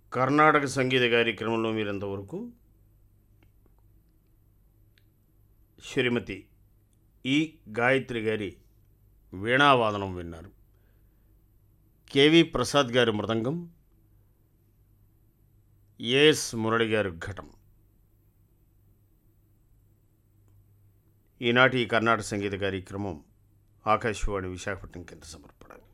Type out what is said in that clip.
కర్ణాటక సంగీత కార్యక్రమంలో మీరంతవరకు శ్రీమతి ఈ గాయత్రి గారి వీణావాదనం విన్నారు. కేవి ప్రసాద్ గారి మృదంగం, ఏఎస్ మురళి గారి ఘటం. ఈనాటి కర్ణాటక సంగీత కార్యక్రమం ఆకాశవాణి విశాఖపట్నం కేంద్ర సమర్పణ.